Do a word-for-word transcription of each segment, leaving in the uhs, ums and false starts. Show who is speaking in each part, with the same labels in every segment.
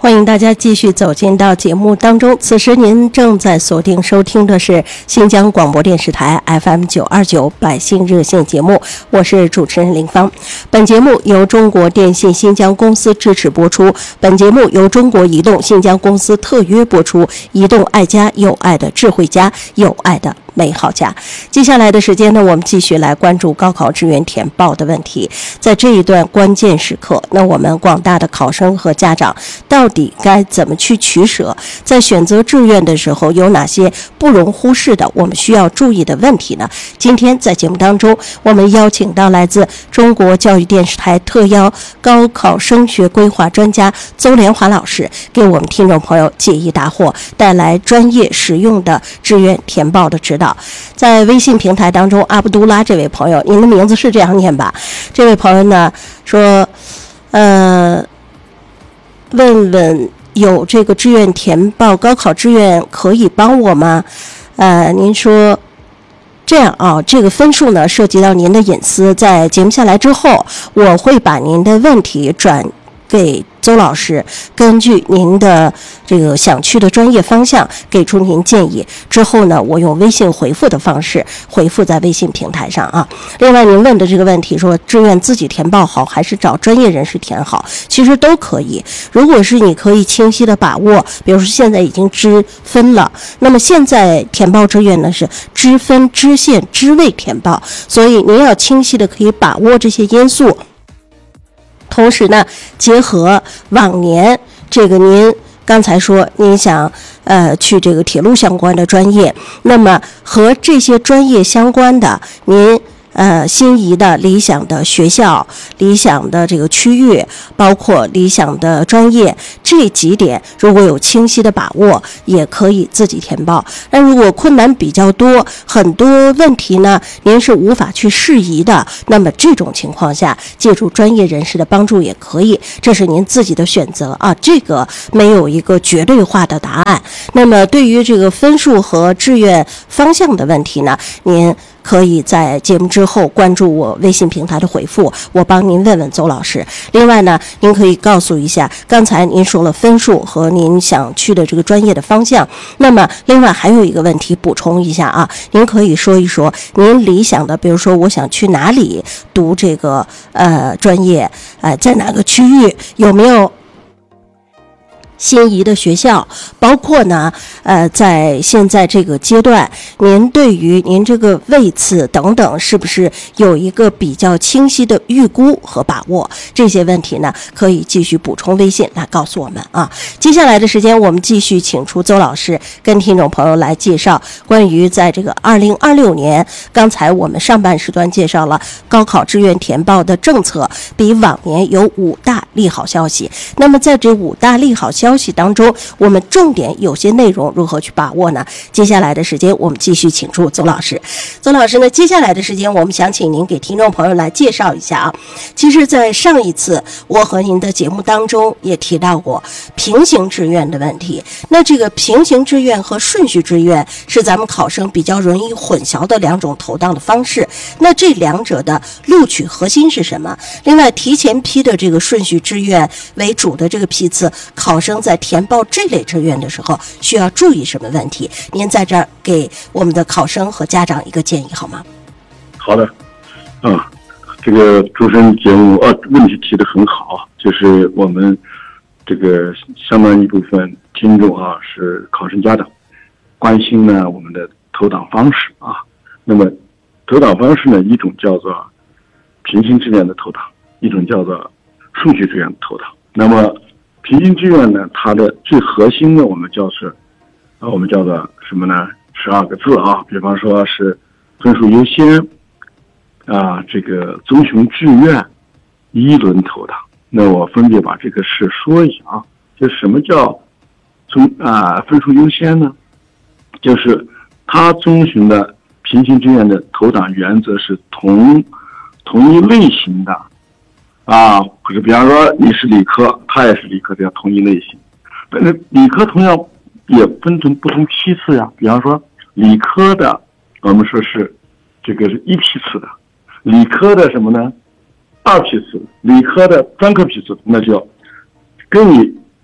Speaker 1: 欢迎大家继续走进到节目当中。此时您正在锁定收听的是新疆广播电视台 F M 九二九百姓热线节目，我是主持人林芳。本节目由中国电信新疆公司支持播出，本节目由中国移动新疆公司特约播出。移动爱家，有爱的智慧家，有爱的美好家。接下来的时间呢，我们继续来关注高考志愿填报的问题。在这一段关键时刻，那我们广大的考生和家长到底该怎么去取舍？在选择志愿的时候，有哪些不容忽视的我们需要注意的问题呢？今天在节目当中，我们邀请到来自中国教育电视台特邀高考升学规划专家邹连华老师，给我们听众朋友解疑答惑，带来专业实用的志愿填报的指导。在微信平台当中，阿卜杜拉这位朋友，您的名字是这样念吧？这位朋友呢说，呃，问问有这个志愿填报高考志愿可以帮我吗？呃，您说这样啊，这个分数呢涉及到您的隐私，在节目下来之后，我会把您的问题转给邹老师，根据您的这个想去的专业方向给出您建议，之后呢我用微信回复的方式回复在微信平台上啊。另外您问的这个问题说志愿自己填报好还是找专业人士填好，其实都可以。如果是你可以清晰的把握，比如说现在已经知分了，那么现在填报志愿呢是知分知县知位填报，所以您要清晰的可以把握这些因素，同时呢，结合往年这个您刚才说您想呃去这个铁路相关的专业，那么和这些专业相关的您呃心仪的理想的学校、理想的这个区域，包括理想的专业，这几点如果有清晰的把握，也可以自己填报。但如果困难比较多，很多问题呢您是无法去适宜的，那么这种情况下借助专业人士的帮助也可以，这是您自己的选择啊，这个没有一个绝对化的答案。那么对于这个分数和志愿方向的问题呢，您可以在节目之后关注我微信平台的回复，我帮您问问邹老师。另外呢，您可以告诉一下，刚才您说了分数和您想去的这个专业的方向，那么另外还有一个问题补充一下啊，您可以说一说您理想的，比如说我想去哪里读这个呃专业，呃在哪个区域，有没有心仪的学校，包括呢呃在现在这个阶段，您对于您这个位次等等是不是有一个比较清晰的预估和把握，这些问题呢可以继续补充微信来告诉我们啊。接下来的时间我们继续请出邹老师跟听众朋友来介绍关于在这个二零二六年，刚才我们上半时段介绍了高考志愿填报的政策，比往年有五大利好消息。那么在这五大利好消息当中，我们重点有些内容如何去把握呢？接下来的时间我们继续请出邹老师。邹老师呢，接下来的时间我们想请您给听众朋友来介绍一下啊。其实在上一次我和您的节目当中也提到过平行志愿的问题，那这个平行志愿和顺序志愿是咱们考生比较容易混淆的两种投档的方式，那这两者的录取核心是什么？另外提前批的这个顺序志愿为主的这个批次，考生在填报这类志愿的时候需要注意什么问题？您在这儿给我们的考生和家长一个建议好吗？
Speaker 2: 好的，啊，这个主持人节目啊，问题提得很好，就是我们这个相当一部分听众啊是考生家长，关心呢我们的投档方式啊。那么投档方式呢，一种叫做平行志愿的投档，一种叫做顺序志愿的投档。那么平行志愿呢，它的最核心的我们叫是啊，我们叫做什么呢？十二个字啊，比方说是分数优先啊，这个综雄志愿一轮投档。那我分别把这个事说一下啊，就什么叫综啊分数优先呢？就是它遵循的平行志愿的投档原则是同同一类型的啊，比方说你是理科，他也是理科，这叫同一类型。但是理科同样也分成不同批次呀，比方说理科的我们说是这个是一批次的，理科的什么呢？二批次，理科的专科批次，那就跟你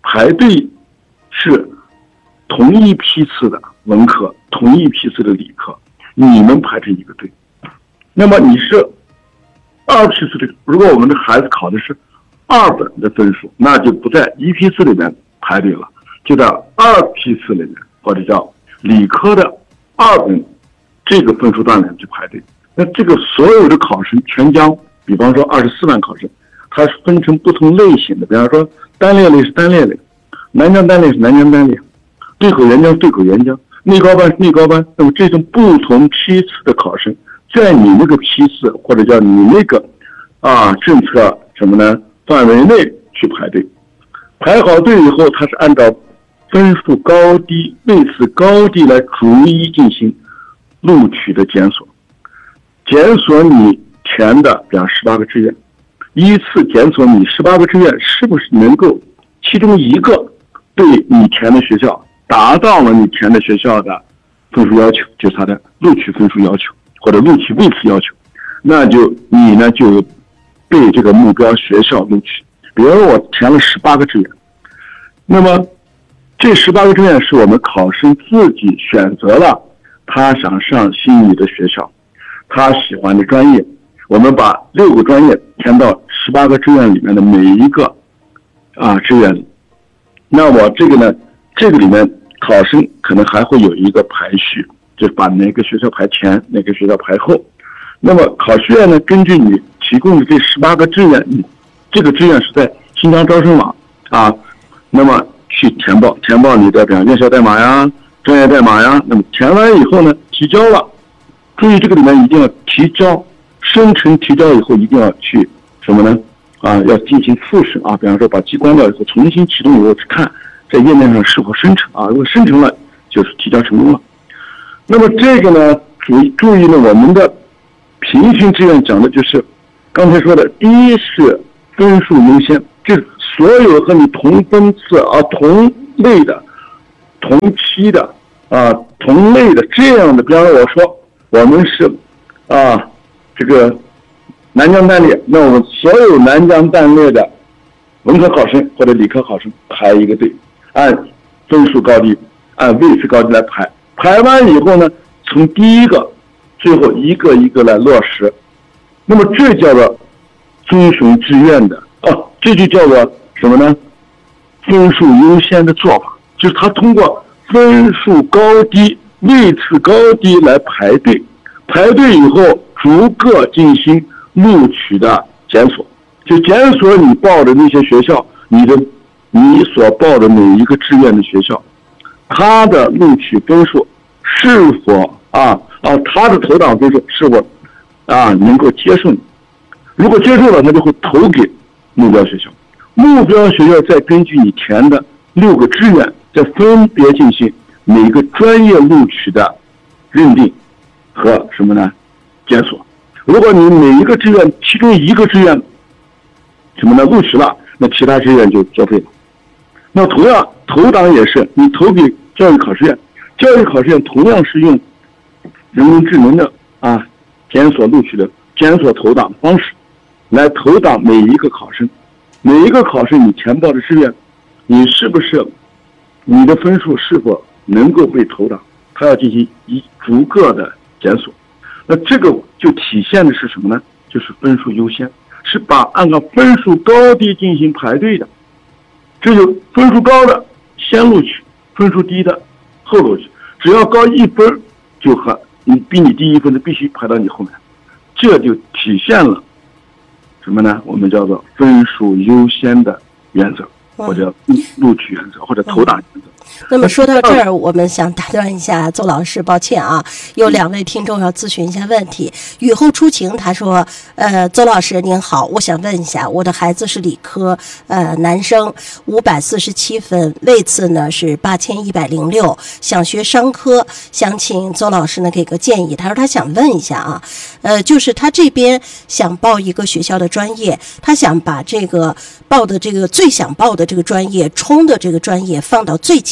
Speaker 2: 排队是同一批次的文科，同一批次的理科，你们排成一个队。那么你是二批次的，如果我们的孩子考的是二本的分数，那就不在一批次里面排队了，就在二批次里面，或者叫理科的二本这个分数段里面去排队。那这个所有的考生全将，比方说二十四万考生，它是分成不同类型的，比方说单列类是单列类，南江单列是南江单列，对口援疆是对口援疆，内高班是内高班。那么这种不同批次的考生，在你那个批次或者叫你那个啊政策什么呢范围内去排队，排好队以后，它是按照分数高低、位次高低来逐一进行录取的检索。检索你填的，比方十八个志愿，依次检索你十八个志愿是不是能够其中一个对你填的学校达到了你填的学校的分数要求，就是它的录取分数要求或者录取位次要求，那就你呢就被这个目标学校录取。比如说我填了十八个志愿，那么这十八个志愿是我们考生自己选择了他想上心仪的学校，他喜欢的专业，我们把六个专业填到十八个志愿里面的每一个啊志愿里。那我这个呢，这个里面考生可能还会有一个排序，就是把哪个学校排前，哪个学校排后。那么考试院呢，根据你提供的这十八个志愿，你这个志愿是在新疆招生网啊，那么去填报，填报你的比方院校代码呀、专业代码呀。那么填完以后呢，提交了。注意这个里面一定要提交，生成提交以后一定要去什么呢？啊，要进行复审啊，比方说把机关掉以后重新启动以后去看在页面上是否生成啊，如果生成了就是提交成功了。那么这个呢，注意注意呢，我们的平行志愿讲的就是刚才说的，第一是分数优先，就是所有和你同分次啊、同类的、同期的啊、同类的这样的，比方说我说。我们是啊，这个南江单列，那我们所有南江单列的文科考生或者理科考生排一个队，按分数高低、按位次高低来排。排完以后呢，从第一个最后一个一个来落实。那么这叫做遵循志愿的啊，这就叫做什么呢？分数优先的做法，就是他通过分数高低。位次高低来排队，排队以后逐个进行录取的检索，就检索你报的那些学校，你的你所报的每一个志愿的学校，他的录取分数是否啊啊他的投档分数是否啊能够接受你，如果接受了，他就会投给目标学校，目标学校再根据你填的六个志愿，再分别进行每个专业录取的认定和什么呢？检索。如果你每一个志愿其中一个志愿什么呢录取了，那其他志愿就作废了。那同样投档也是，你投给教育考试院，教育考试院同样是用人工智能的啊检索录取的检索投档方式来投档每一个考生，每一个考生你填报的志愿，你是不是你的分数是否能够被投档，他要进行一逐个的检索。那这个就体现的是什么呢？就是分数优先，是把按照分数高低进行排队的。这就分数高的先录取，分数低的后录取。只要高一分，就和你比你低一分的必须排到你后面。这就体现了什么呢？我们叫做分数优先的原则，或者录取原则，或者投档原则。
Speaker 1: 那么说到这儿，我们想打断一下邹老师，抱歉啊，有两位听众要咨询一下问题。雨后初晴他说，呃，邹老师您好，我想问一下，我的孩子是理科，呃，男生，五百四十七分，位次呢是八千一百零六，想学商科，想请邹老师呢给个建议。他说他想问一下啊，呃，就是他这边想报一个学校的专业，他想把这个报的这个最想报的这个专业冲的这个专业放到最前。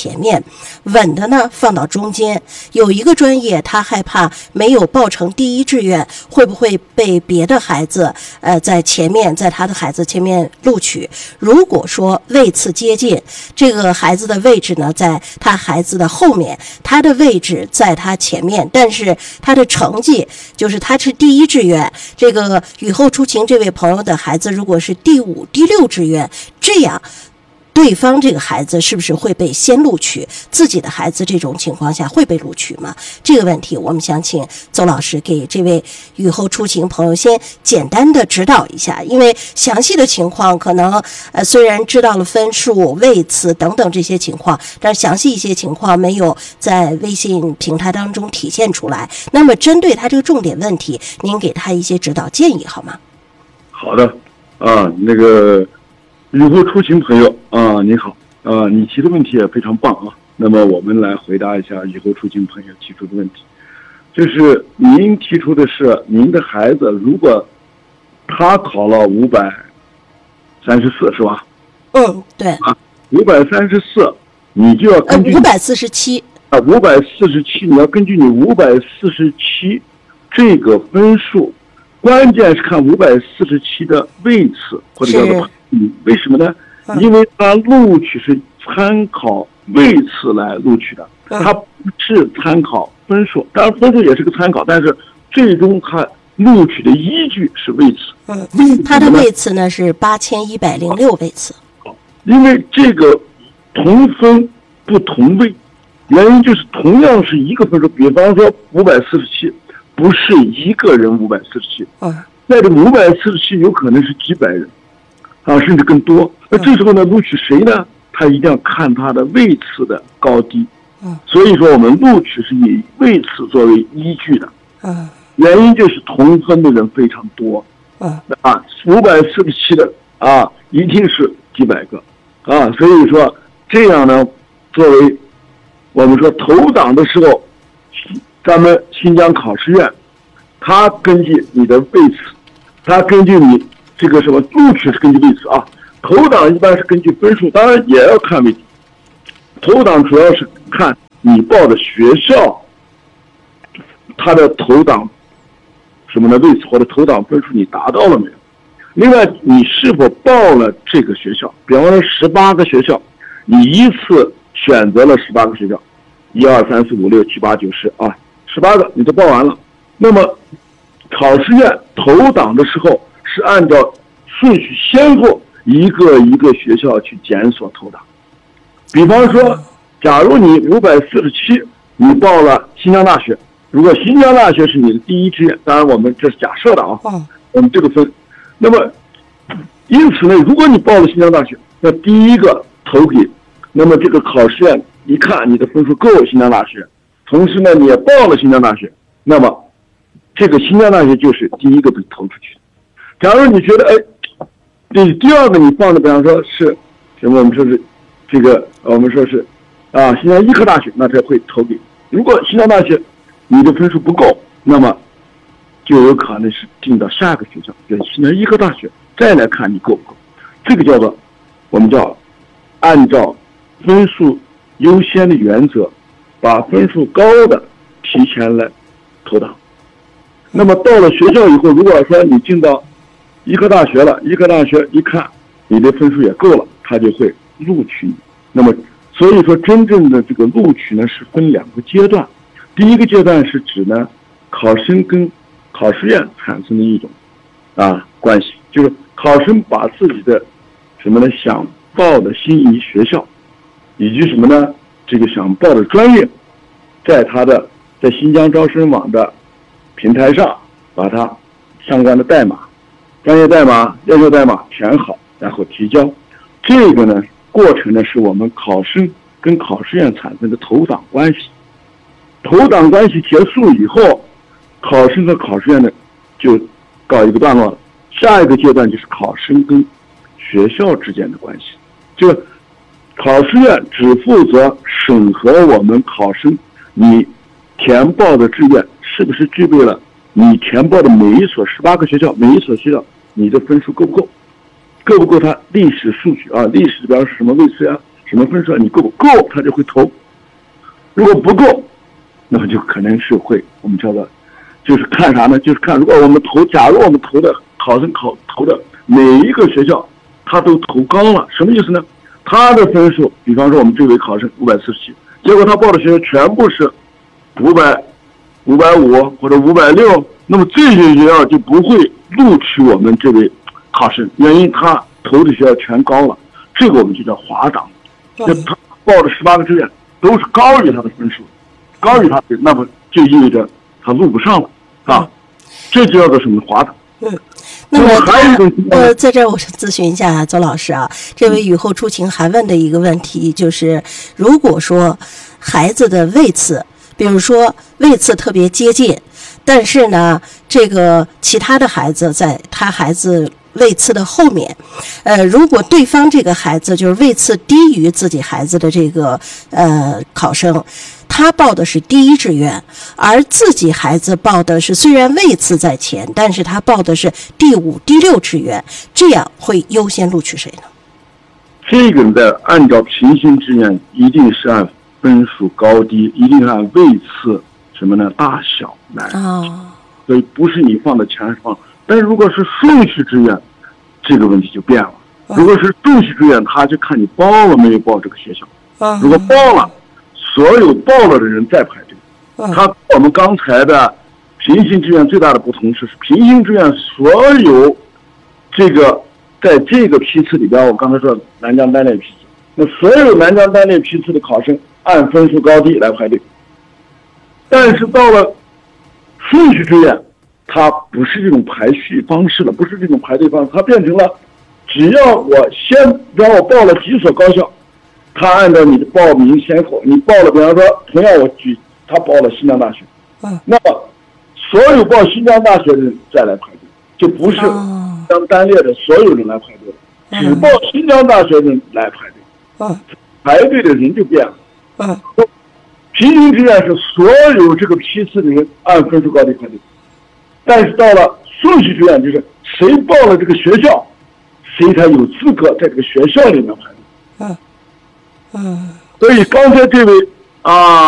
Speaker 1: 前面，稳的呢放到中间。有一个专业他害怕没有报成第一志愿，会不会被别的孩子呃在前面，在他的孩子前面录取？如果说位次接近，这个孩子的位置呢在他孩子的后面，他的位置在他前面，但是他的成绩就是他是第一志愿，这个雨后初晴这位朋友的孩子如果是第五、第六志愿，这样对方这个孩子是不是会被先录取？自己的孩子这种情况下会被录取吗？这个问题我们想请邹老师给这位雨后初晴朋友先简单的指导一下，因为详细的情况可能呃虽然知道了分数、位次等等这些情况，但是详细一些情况没有在微信平台当中体现出来。那么针对他这个重点问题，您给他一些指导建议好吗？
Speaker 2: 好的，啊，那个雨后初晴朋友啊，你好啊，你提的问题也非常棒啊。那么我们来回答一下雨后初晴朋友提出的问题，就是您提出的是您的孩子如果他考了五百三十四是吧？
Speaker 1: 嗯，对。
Speaker 2: 啊，五百三十四，你就要根据
Speaker 1: 五百四十七
Speaker 2: 啊，五百四十七，你要根据你五百四十七这个分数。关键是看五百四十七的位次或者叫做嗯，为什么呢？
Speaker 1: 嗯、
Speaker 2: 因为它录取是参考位次来录取的，
Speaker 1: 嗯、
Speaker 2: 它不是参考分数。当然分数也是个参考，但是最终它录取的依据是位次。
Speaker 1: 嗯，它的位次呢是八千一百零六位次。
Speaker 2: 因为这个同分不同位，原因就是同样是一个分数，比方说五百四十七。不是一个人五百四十七，
Speaker 1: 嗯，
Speaker 2: 那这五百四十七有可能是几百人，啊，甚至更多。那这时候呢，录取谁呢？他一定要看他的位次的高低，
Speaker 1: 嗯，
Speaker 2: 所以说我们录取是以位次作为依据的，
Speaker 1: 嗯，
Speaker 2: 原因就是同分的人非常多，
Speaker 1: 嗯，
Speaker 2: 啊，五百四十七的啊，一定是几百个，啊，所以说这样呢，作为我们说投档的时候。咱们新疆考试院，它根据你的位次，它根据你这个什么录取是根据位次啊，投档一般是根据分数，当然也要看位置。投档主要是看你报的学校，它的投档什么的位次或者投档分数你达到了没有？另外，你是否报了这个学校？比方说十八个学校，你依次选择了十八个学校，一二三四五六七八九十啊。十八个你都报完了，那么考试院投档的时候是按照顺序先后一个一个学校去检索投档。比方说，假如你五百四十七，你报了新疆大学，如果新疆大学是你的第一志愿，当然我们这是假设的啊，我们这个分。那么因此呢，如果你报了新疆大学，那第一个投给，那么这个考试院一看你的分数够新疆大学。同时呢，你也报了新疆大学，那么这个新疆大学就是第一个被投出去的。假如你觉得，哎，这第二个你放的，比方说是什么？我们说是这个，我们说是啊，新疆医科大学，那这会投给。如果新疆大学你的分数不够，那么就有可能是进到下个学校，就是新疆医科大学，再来看你够不够。这个叫做我们叫按照分数优先的原则。把分数高的提前来投档，那么到了学校以后，如果说你进到医科大学了，医科大学一看你的分数也够了，他就会录取你。那么所以说，真正的这个录取呢是分两个阶段，第一个阶段是指呢考生跟考试院产生的一种啊关系，就是考生把自己的什么呢想报的心仪学校，以及什么呢？这个想报的专业，在他的在新疆招生网的平台上，把它相关的代码、专业代码、要求代码填好，然后提交。这个呢，过程呢是我们考生跟考试院产生的投档关系。投档关系结束以后，考生和考试院呢就告一个段落了。下一个阶段就是考生跟学校之间的关系，这个。考试院只负责审核我们考生你填报的志愿是不是具备了你填报的每一所十八个学校，每一所学校你的分数够不够，够不够它历史数据啊？历史比方是什么位次呀？ 什么分数你够不够，他就会投。如果不够，那么就可能是会我们叫做，就是看啥呢？就是看如果我们投，假如我们投的考生考投的每一个学校，他都投高了，什么意思呢？他的分数，比方说我们这位考生五百四十七，结果他报的学校全部是五百、五百五或者五百六，那么这些学校就不会录取我们这位考生，原因他投的学校全高了，这个我们就叫滑档。那他报的十八个志愿都是高于他的分数，高于他的，那么就意味着他录不上了啊，这就叫做什么滑档。
Speaker 1: 嗯，那么还有呃，在这儿我咨询一下邹老师啊，这位雨后初晴还问的一个问题就是，如果说孩子的位次，比如说位次特别接近，但是呢，这个其他的孩子在他孩子位次的后面，呃，如果对方这个孩子就是位次低于自己孩子的这个呃考生，他报的是第一志愿，而自己孩子报的是虽然位次在前，但是他报的是第五、第六志愿，这样会优先录取谁呢？
Speaker 2: 这个的按照平行志愿一定是按分数高低，一定按位次什么呢大小来。
Speaker 1: 哦，
Speaker 2: 所以不是你放的前是放，但是如果是顺序志愿，这个问题就变了。如果是顺序志愿，他就看你报了没有报这个学校。如果报了，所有报了的人再排队。他我们刚才的平行志愿最大的不同是，平行志愿所有这个在这个批次里边，我刚才说南江单列批次，那所有南江单列批次的考生按分数高低来排队。但是到了顺序志愿，它不是这种排序方式了，不是这种排队方式，它变成了，只要我先让我报了几所高校，他按照你的报名先后，你报了，比方说，同样我举他报了新疆大学，嗯，那么所有报新疆大学的人再来排队，就不是当单列的所有人来排队了，只报新疆大学的人来排队，嗯，排队的人就变了，嗯，平行志愿是所有这个批次的人按分数高低排队。但是到了顺序志愿，就是谁报了这个学校，谁才有资格在这个学校里面排队。嗯嗯。所以刚才这位啊。